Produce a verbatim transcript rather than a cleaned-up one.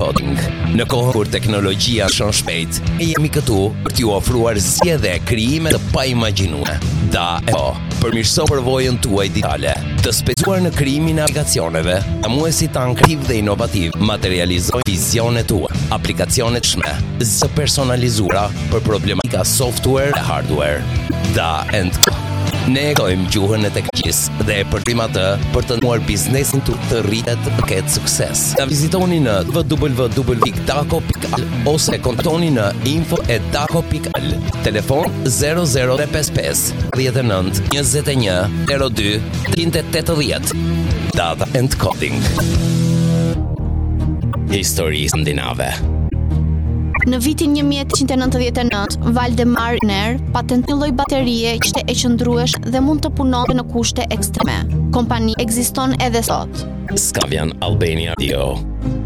Coding. Në kohë kur teknologjia shon shpejt, jemi këtu për t'ju ofruar zgjedhje dhe krijime të paimagjinuara. Da e o, përmirëson përvojën tuaj digitale. Të specizuar në krijimin e aplikacioneve, amuesit tanë kreativ dhe inovativ materializojnë vizionet tua, aplikacionet shme, zë personalizuara për problematika software dhe hardware. Da and Co. Ne e kojmë gjuhën e teknologjisë dhe e përdorim atë për të ndihmuar biznesin tuaj të rritet të ketë sukses. Na vizitoni në w w w pikë daco pikë al ose kontaktoni në info at daco pikë al. Telefon zero zero tre pesë pesë dhjetë e nëntë njëzet e një zero dy trind e tetëdhjetë. Data and Coding. Histori skandinave. Në vitin një mijë e tetëqind e nëntëdhjetë e nëntë, Valdemar Ner patentoi lloj baterie që ishte e qëndrueshme dhe mund të punonte në kushte ekstreme. Kompania ekziston edhe sot. Skavian Albania Radio.